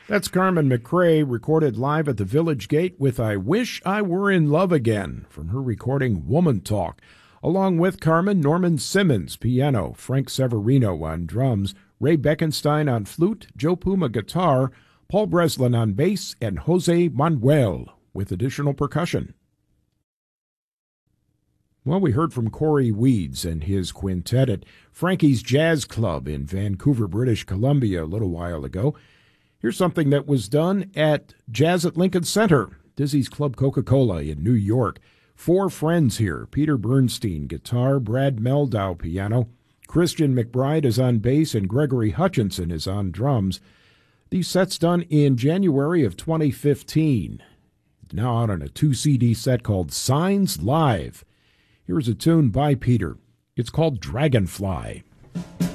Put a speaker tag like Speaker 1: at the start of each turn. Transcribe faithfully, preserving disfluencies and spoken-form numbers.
Speaker 1: That's Carmen McRae, recorded live at the Village Gate with I Wish I Were in Love Again from her recording Woman Talk. Along with Carmen, Norman Simmons, piano, Frank Severino on drums, Ray Beckenstein on flute, Joe Puma guitar, Paul Breslin on bass, and Jose Manuel with additional percussion. Well, we heard from Corey Weeds and his quintet at Frankie's Jazz Club in Vancouver, British Columbia a little while ago. Here's something that was done at Jazz at Lincoln Center, Dizzy's Club Coca-Cola in New York. Four friends here: Peter Bernstein, guitar, Brad Meldau, piano, Christian McBride is on bass, and Gregory Hutchinson is on drums. These sets done in January of twenty fifteen. Now out on a two C D set called Signs Live. Here's a tune by Peter. It's called Dragonfly.